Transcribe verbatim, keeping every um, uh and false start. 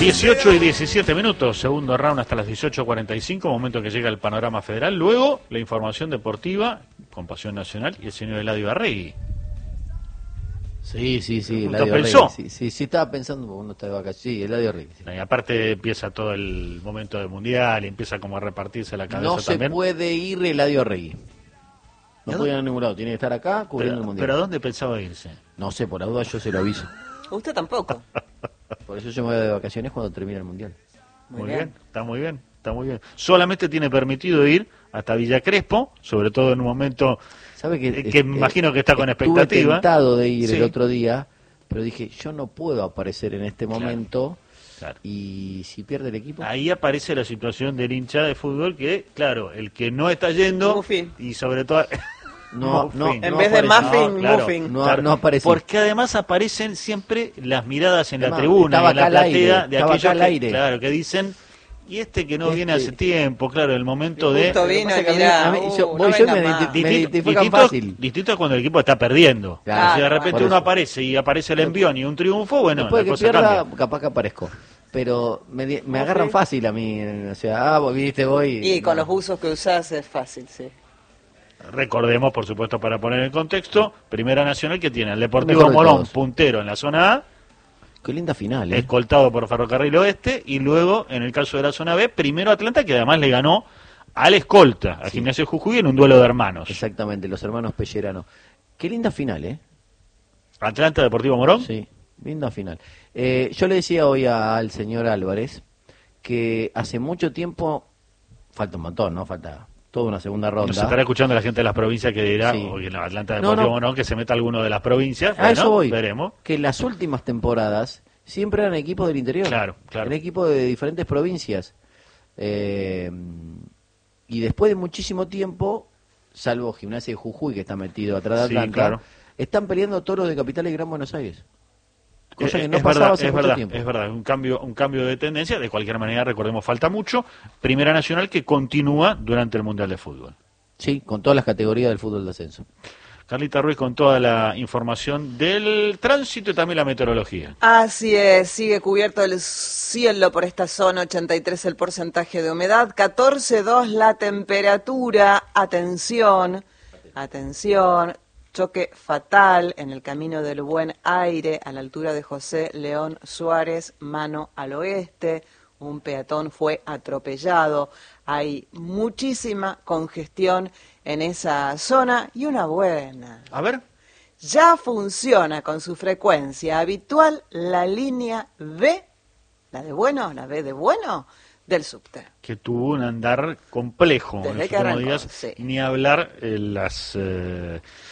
dieciocho y diecisiete minutos, segundo round hasta las dieciocho cuarenta y cinco, momento que llega el panorama federal. Luego, la información deportiva con Pasión Nacional y el señor Eladio Arregui. Sí, sí, sí, ¿Lo Eladio pensó? Arregui. Sí, sí, sí, estaba pensando porque uno está de vacaciones. Sí, Eladio Arregui. Sí. Y aparte empieza todo el momento del mundial y empieza como a repartirse la cabeza no se también. puede ir Eladio Arregui. No puede ir a ningún lado, tiene que estar acá cubriendo pero, el mundial. ¿Pero a dónde pensaba irse? No sé, por la duda yo se lo aviso. Usted tampoco. Por eso yo me voy de vacaciones cuando termine el mundial. Muy, muy bien. bien, está muy bien, está muy bien. Solamente tiene permitido ir hasta Villa Crespo, sobre todo en un momento ¿Sabe que, que eh, me imagino que está con estuve expectativa. tentado de ir sí. el otro día, pero dije, yo no puedo aparecer en este momento. Claro. Y si pierde el equipo. Ahí aparece la situación del hincha de fútbol que, claro, el que no está yendo Muffin. y sobre todo No, no, en no vez aparece. de muffin, no, claro, muffin. No, claro, no aparece. porque además aparecen siempre las miradas en Además, la tribuna estaba y en la acá al platea aire, de estaba aquellos acá al que, aire. claro, que dicen y este que no Este- viene hace tiempo, claro, el momento Y de justo vino Lo que y pasa es que mirá, a mí- a mí- uh, yo- no voy yo y venga me más. identi- me distinto, identifican distinto, fácil. distinto a cuando el equipo está perdiendo. Claro, si de repente por uno eso. aparece y aparece el envión y un triunfo, bueno, Después la de que cosa pierda, cambia. capaz que aparezco. Pero me, di- me Ok. agarran fácil a mí. O sea, ah, vos viste, voy. Y con no. los buzos que usás es fácil, sí. Recordemos, por supuesto, para poner en contexto, Primera Nacional que tiene el Deportivo Amigo de Morón, todos. puntero en la zona A, Qué linda final, ¿eh? escoltado por Ferrocarril Oeste, y luego, en el caso de la zona B, primero Atlanta, que además le ganó al escolta, a Sí. Gimnasia Jujuy, en un duelo de hermanos. Exactamente, los hermanos Pellerano. Qué linda final, ¿eh? Atlanta Deportivo Morón. Sí, linda final. Eh, yo le decía hoy a- al señor Álvarez que hace mucho tiempo, falta un montón, ¿no? Falta toda una segunda ronda. Nos estará escuchando la gente de las provincias que dirá, Sí. oye, en Atlanta No, Deportivo no. Morón, que se meta alguno de las provincias. A Bueno, eso voy. veremos. Que las últimas temporadas siempre eran equipos del interior. Claro, claro. Eran equipos de diferentes provincias. Eh, y después de muchísimo tiempo, salvo Gimnasia de Jujuy, que está metido atrás de Sí, Atlanta, claro. están peleando toros de Capital y Gran Buenos Aires. Cosa Eh, que no es pasaba verdad, hace es mucho verdad, tiempo. es verdad, un cambio, un cambio de tendencia. De cualquier manera, recordemos, falta mucho. Primera Nacional que continúa durante el Mundial de Fútbol. Sí, con todas las categorías del fútbol de ascenso. Carlita Ruiz con toda la información del tránsito y también la meteorología. Así es, sigue cubierto el cielo por esta zona, ochenta y tres el porcentaje de humedad, catorce coma dos la temperatura, atención, atención, choque fatal en el camino del Buen Aire a la altura de José León Suárez, mano al oeste, un peatón fue atropellado, hay muchísima congestión en esa zona y una buena. A ver. Ya funciona con su frecuencia habitual la línea B, la de bueno, la B de bueno, del subte. Que tuvo un andar complejo Desde en los que últimos arrancó, días, sí. ni hablar eh, las eh,